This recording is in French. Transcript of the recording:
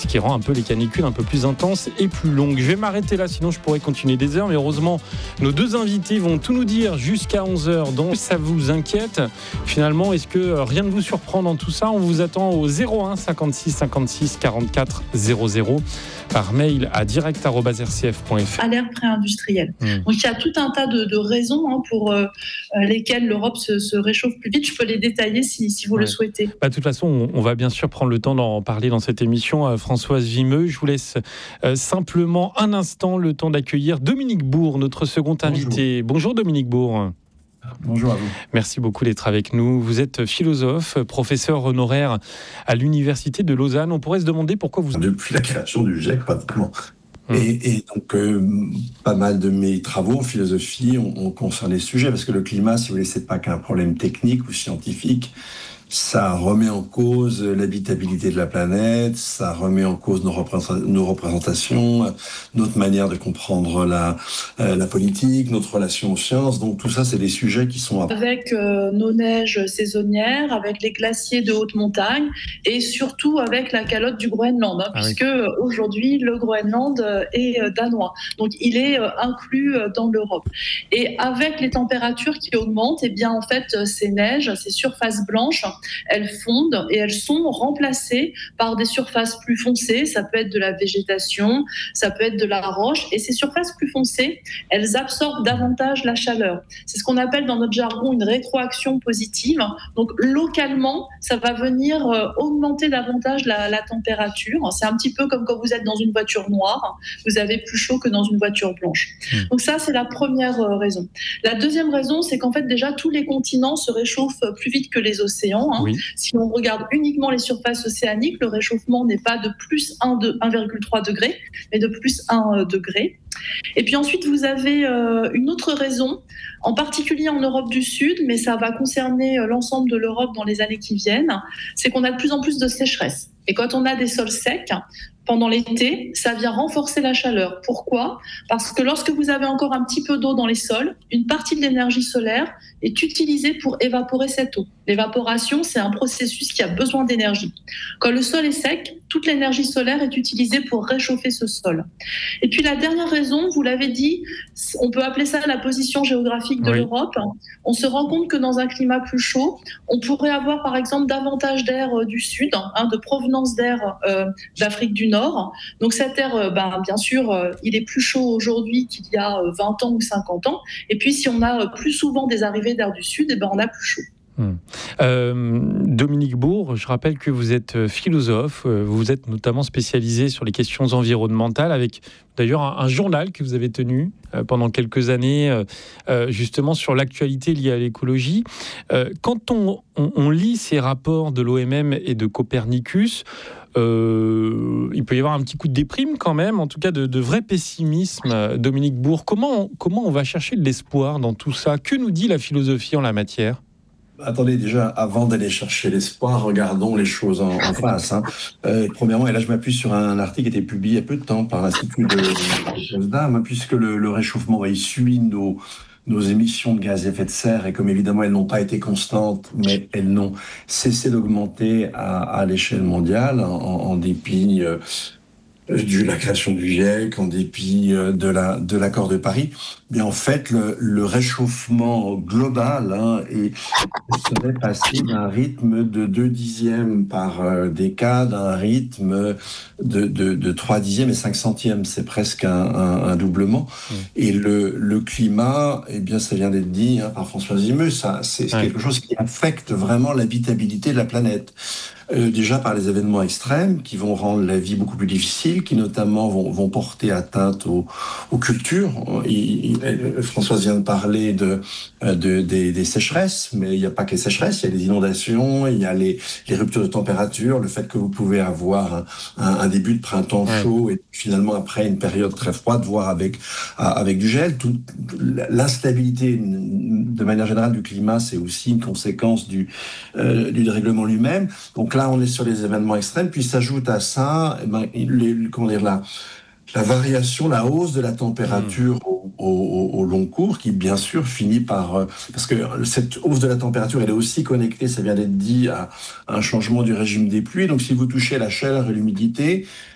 qui rend un peu les canicules un peu plus intenses et plus longues. Je vais m'arrêter là, sinon je pourrais continuer des heures, mais heureusement, nos deux invités vont tout nous dire jusqu'à 11h. Donc, ça vous inquiète finalement? Est-ce que rien ne vous surprend dans tout ça? On vous attend au 01 56 56 44 00 par mail à direct@rcf.fr. À l'ère pré-industrielle. Donc il y a tout un tas de raisons pour lesquelles l'Europe se réchauffe plus vite. Je peux les détailler si vous le souhaitez. De toute façon, on va bien sûr prendre le temps d'en parler dans cette émission. Françoise Vimeux, je vous laisse simplement un instant le temps d'accueillir Dominique Bourg, notre second invité. Bonjour Dominique Bourg. Bonjour à vous. Merci beaucoup d'être avec nous. Vous êtes philosophe, professeur honoraire à l'Université de Lausanne. On pourrait se demander pourquoi vous... Depuis la création du GIEC, pratiquement. Et donc, pas mal de mes travaux en philosophie ont concerné ce sujet, parce que le climat, si vous voulez, c'est pas qu'un problème technique ou scientifique. Ça remet en cause l'habitabilité de la planète, ça remet en cause nos représentations, notre manière de comprendre la politique, notre relation aux sciences. Donc tout ça, c'est des sujets qui sont... Avec nos neiges saisonnières, avec les glaciers de haute montagne et surtout avec la calotte du Groenland, puisque aujourd'hui, le Groenland est danois. Donc il est inclus dans l'Europe. Et avec les températures qui augmentent, eh bien en fait, ces neiges, ces surfaces blanches, elles fondent et elles sont remplacées par des surfaces plus foncées. Ça peut être de la végétation, ça peut être de la roche. Et ces surfaces plus foncées, elles absorbent davantage la chaleur. C'est ce qu'on appelle dans notre jargon une rétroaction positive. Donc localement, ça va venir augmenter davantage la température. C'est un petit peu comme quand vous êtes dans une voiture noire, vous avez plus chaud que dans une voiture blanche. Donc ça, c'est la première raison. La deuxième raison, c'est qu'en fait déjà tous les continents se réchauffent plus vite que les océans. Si on regarde uniquement les surfaces océaniques, le réchauffement n'est pas de plus 1,3 degré, mais de plus 1 degré. Et puis ensuite, vous avez une autre raison, en particulier en Europe du Sud, mais ça va concerner l'ensemble de l'Europe dans les années qui viennent, c'est qu'on a de plus en plus de sécheresse. Et quand on a des sols secs, pendant l'été, ça vient renforcer la chaleur. Pourquoi ? Parce que lorsque vous avez encore un petit peu d'eau dans les sols, une partie de l'énergie solaire est utilisée pour évaporer cette eau. L'évaporation, c'est un processus qui a besoin d'énergie. Quand le sol est sec, toute l'énergie solaire est utilisée pour réchauffer ce sol. Et puis la dernière raison, vous l'avez dit, on peut appeler ça la position géographique de l'Europe. On se rend compte que dans un climat plus chaud, on pourrait avoir par exemple davantage d'air du sud, de provenance d'air d'Afrique du Nord. Donc cet air, bien sûr, il est plus chaud aujourd'hui qu'il y a 20 ans ou 50 ans. Et puis si on a plus souvent des arrivées d'air du sud, on a plus chaud. Dominique Bourg, je rappelle que vous êtes philosophe, vous êtes notamment spécialisé sur les questions environnementales, avec d'ailleurs un journal que vous avez tenu pendant quelques années, justement sur l'actualité liée à l'écologie. Quand on lit ces rapports de l'OMM et de Copernicus, il peut y avoir un petit coup de déprime quand même, en tout cas de vrai pessimisme. Dominique Bourg, comment on va chercher de l'espoir dans tout ça? Que nous dit la philosophie en la matière? Attendez, déjà, avant d'aller chercher l'espoir, regardons les choses en face. Premièrement, et là je m'appuie sur un article qui a été publié il y a peu de temps par l'Institut de Potsdam, puisque le réchauffement il suit nos émissions de gaz à effet de serre, et comme évidemment elles n'ont pas été constantes, mais elles n'ont cessé d'augmenter à l'échelle mondiale, en dépit de la création du GIEC, en dépit de l'accord de Paris, mais en fait le réchauffement global serait passé d'un rythme de 2 dixièmes par décade à un rythme de 3 dixièmes et 5 centièmes. C'est presque un doublement. Et le climat, eh bien ça vient d'être dit par Françoise Vimeux, c'est quelque chose qui affecte vraiment l'habitabilité de la planète. Déjà par les événements extrêmes qui vont rendre la vie beaucoup plus difficile, qui notamment vont porter atteinte aux cultures. Françoise vient de parler des sécheresses, mais il n'y a pas que les sécheresses, il y a les inondations, il y a les ruptures de température, le fait que vous pouvez avoir un début de printemps chaud et finalement après une période très froide, voire avec du gel. L'instabilité de manière générale du climat, c'est aussi une conséquence du dérèglement lui-même. Donc là, on est sur les événements extrêmes, puis s'ajoute à ça, la variation, la hausse de la température au long cours, qui bien sûr finit par... parce que cette hausse de la température, elle est aussi connectée, ça vient d'être dit, à un changement du régime des pluies. Donc si vous touchez à la chaleur et l'humidité,